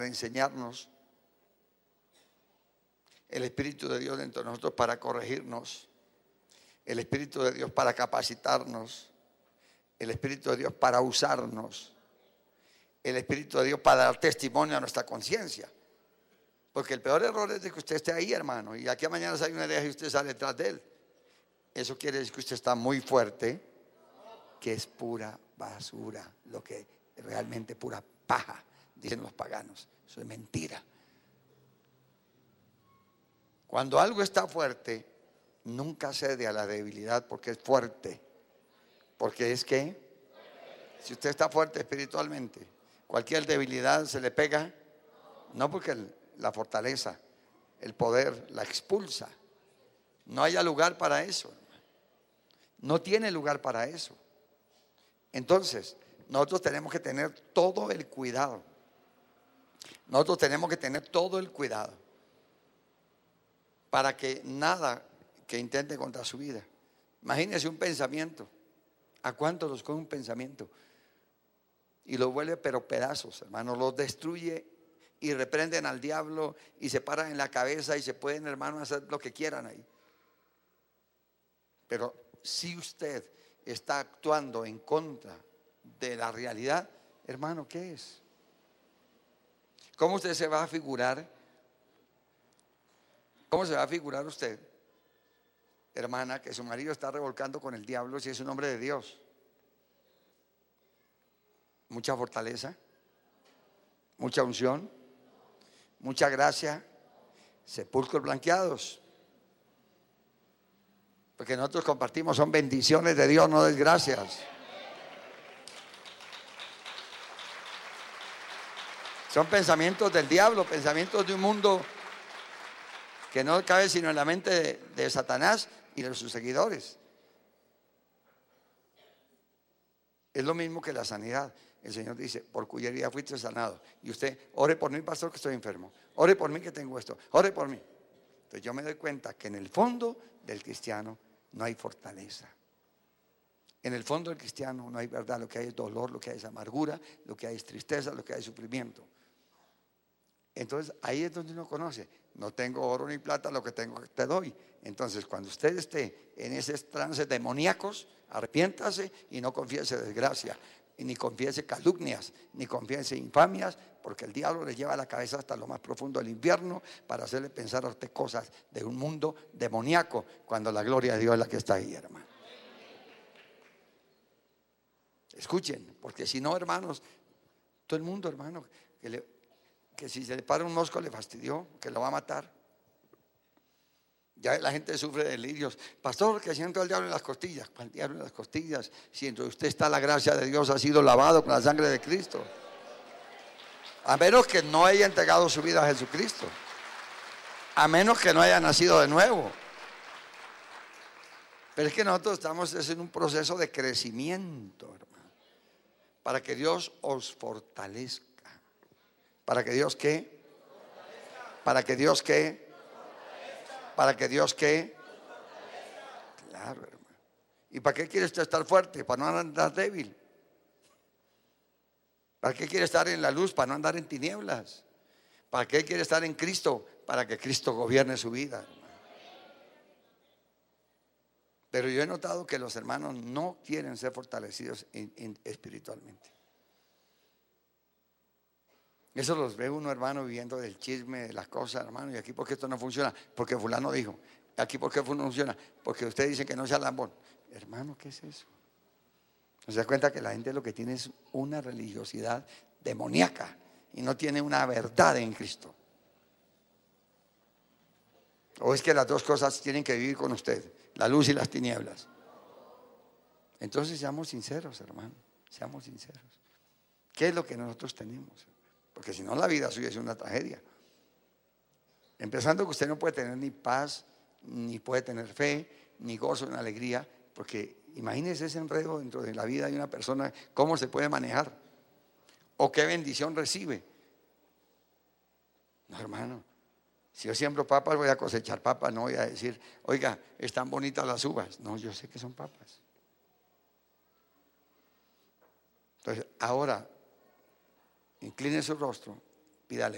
para enseñarnos, el Espíritu de Dios dentro de nosotros para corregirnos, el Espíritu de Dios para capacitarnos, el Espíritu de Dios para usarnos, el Espíritu de Dios para dar testimonio a nuestra conciencia. Porque el peor error es de que usted esté ahí, hermano, y aquí a mañana sale una idea y usted sale detrás de él. Eso quiere decir que usted está muy fuerte, que es pura basura, lo que realmente pura paja, dicen los paganos. Eso es mentira. Cuando algo está fuerte, nunca cede a la debilidad porque es fuerte. Porque es que, si usted está fuerte espiritualmente, cualquier debilidad se le pega, no porque la fortaleza, el poder la expulsa. No haya lugar para eso. No tiene lugar para eso. Entonces, nosotros tenemos que tener todo el cuidado. Nosotros tenemos que tener todo el cuidado para que nada que intente contra su vida. Imagínese un pensamiento. ¿A cuántos los coge un pensamiento? Y los vuelve pero pedazos, hermano. Los destruye y reprenden al diablo y se paran en la cabeza y se pueden, hermano, hacer lo que quieran ahí. Pero si usted está actuando en contra de la realidad, hermano, ¿qué es? ¿Cómo usted se va a figurar? ¿Cómo se va a figurar usted, hermana, que su marido está revolcando con el diablo si es un hombre de Dios? Mucha fortaleza, mucha unción, mucha gracia, sepulcros blanqueados. Porque nosotros compartimos, son bendiciones de Dios, no desgracias. Son pensamientos del diablo, pensamientos de un mundo que no cabe sino en la mente de Satanás y de sus seguidores. Es lo mismo que la sanidad. El Señor dice, por cuya herida fuiste sanado. Y usted, ore por mí, pastor, que estoy enfermo. Ore por mí que tengo esto. Ore por mí. Entonces yo me doy cuenta que en el fondo del cristiano no hay fortaleza. En el fondo del cristiano no hay verdad. Lo que hay es dolor, lo que hay es amargura, lo que hay es tristeza, lo que hay es sufrimiento. Entonces ahí es donde uno conoce. No tengo oro ni plata, lo que tengo te doy. Entonces cuando usted esté en esos trances demoníacos, arrepiéntase y no confiese desgracia, y ni confiese calumnias, ni confiese infamias, porque el diablo le lleva la cabeza hasta lo más profundo del infierno para hacerle pensar a usted cosas de un mundo demoníaco, cuando la gloria de Dios es la que está ahí, hermano. Escuchen, porque si no, hermanos, todo el mundo, hermano, que si se le para un mosco le fastidió, que lo va a matar. Ya la gente sufre de delirios. Pastor, que siento el diablo en las costillas. ¿Cuál diablo en las costillas? Si entre usted está la gracia de Dios, ha sido lavado con la sangre de Cristo. A menos que no haya entregado su vida a Jesucristo. A menos que no haya nacido de nuevo. Pero es que nosotros estamos en un proceso de crecimiento, hermano. Para que Dios os fortalezca. ¿Para que Dios qué? ¿Para que Dios qué? ¿Para que Dios qué? Claro, hermano. ¿Y para qué quiere usted estar fuerte? Para no andar débil. ¿Para qué quiere estar en la luz? Para no andar en tinieblas. ¿Para qué quiere estar en Cristo? Para que Cristo gobierne su vida, hermano. Pero yo he notado que los hermanos no quieren ser fortalecidos espiritualmente. Eso los ve uno, hermano, viviendo del chisme, de las cosas, hermano. ¿Y aquí por qué esto no funciona? Porque fulano dijo. ¿Aquí por qué no funciona? Porque usted dice que no sea lambón. Hermano, ¿qué es eso? ¿No se da cuenta que la gente lo que tiene es una religiosidad demoníaca y no tiene una verdad en Cristo? ¿O es que las dos cosas tienen que vivir con usted? La luz y las tinieblas. Entonces seamos sinceros, hermano. Seamos sinceros. ¿Qué es lo que nosotros tenemos? Porque si no, la vida suya es una tragedia. Empezando que usted no puede tener ni paz, ni puede tener fe, ni gozo, ni alegría. Porque imagínese ese enredo dentro de la vida de una persona, cómo se puede manejar. O qué bendición recibe. No, hermano. Si yo siembro papas, voy a cosechar papas. No voy a decir, oiga, están bonitas las uvas. No, yo sé que son papas. Entonces, ahora, incline su rostro, pídale